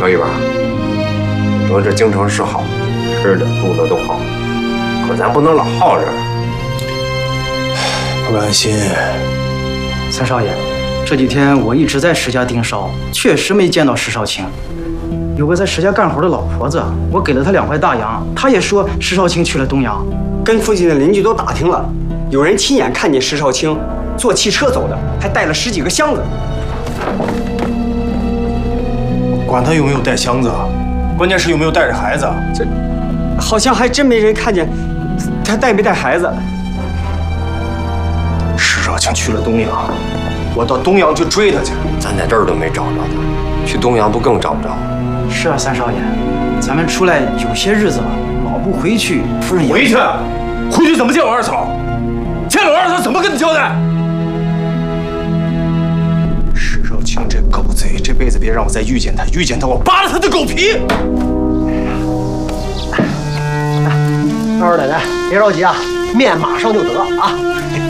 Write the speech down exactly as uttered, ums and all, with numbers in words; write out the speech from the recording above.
小玉吧，你说这京城是好，吃的住的都好，可咱不能老耗着。 不甘心。 三少爷，这几天我一直在石家盯梢，确实没见到石少卿。有个在石家干活的老婆子，我给了她两块大洋，她也说石少卿去了东阳。 跟附近的邻居都打听了，有人亲眼看见石少卿坐汽车走的，还带了十几个箱子。 管他有没有带箱子，关键是有没有带着孩子。 这好像还真没人看见他带没带孩子。 石少卿去了东阳，我到东阳去追他去。 咱在这儿都没找着他，去东阳不更找不着？ 是啊，三少爷，咱们出来有些日子了，老不回去，夫人也回去，回去怎么见我二嫂？见了我二嫂怎么跟他交代？石少卿这狗贼，这辈子别让我再遇见他，遇见他我扒了他的狗皮！ 二叔奶奶，别着急啊，面马上就得啊。